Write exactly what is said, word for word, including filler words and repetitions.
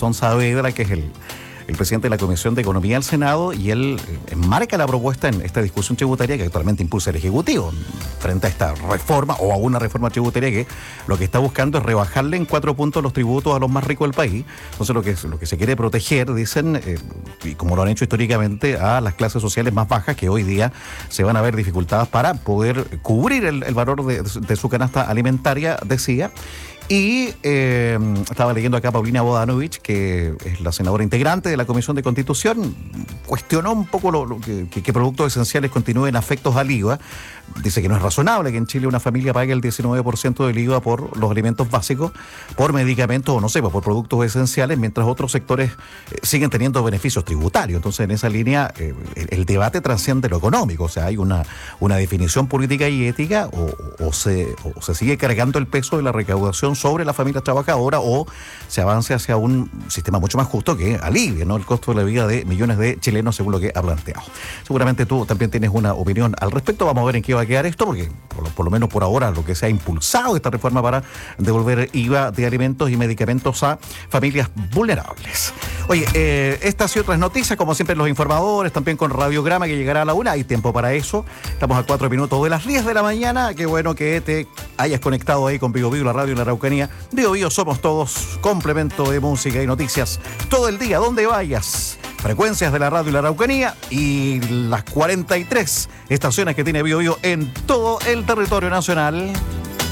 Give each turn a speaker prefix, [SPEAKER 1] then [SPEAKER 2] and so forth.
[SPEAKER 1] Gastón Saavedra, que es el, el presidente de la Comisión de Economía del Senado, y él enmarca la propuesta en esta discusión tributaria que actualmente impulsa el Ejecutivo frente a esta reforma o a una reforma tributaria que lo que está buscando es rebajarle en cuatro puntos los tributos a los más ricos del país. Entonces lo que, lo que se quiere proteger, dicen, eh, y como lo han hecho históricamente, a las clases sociales más bajas que hoy día se van a ver dificultadas para poder cubrir el, el valor de, de su canasta alimentaria, decía. Y eh, estaba leyendo acá a Paulina Bodanovich, que es la senadora integrante de la Comisión de Constitución, cuestionó un poco lo, lo que, que, que productos esenciales continúen afectos al I V A. Dice que no es razonable que en Chile una familia pague el diecinueve por ciento del I V A por los alimentos básicos, por medicamentos o no sé, por productos esenciales, mientras otros sectores eh, siguen teniendo beneficios tributarios. Entonces, en esa línea, eh, el, el debate trasciende lo económico. O sea, hay una, una definición política y ética, o, o, se, o se sigue cargando el peso de la recaudación sobre la familia trabajadora, o se avance hacia un sistema mucho más justo que alivie, ¿no?, el costo de la vida de millones de chilenos, según lo que ha planteado. Seguramente tú también tienes una opinión al respecto. Vamos a ver en qué va a quedar esto, porque por lo, por lo menos por ahora lo que se ha impulsado esta reforma para devolver I V A de alimentos y medicamentos a familias vulnerables. Oye, eh, estas y otras noticias, como siempre, los informadores, también con Radiograma, que llegará a la una. Hay tiempo para eso. Estamos a cuatro minutos de las diez de la mañana. Qué bueno que te hayas conectado ahí con Vigo Vigo, la radio en la Araucanía. Vigo Vigo somos todos, complemento de música y noticias todo el día, donde vayas. Frecuencias de la radio y la Araucanía y las cuarenta y tres estaciones que tiene Vigo Vigo en todo el territorio nacional.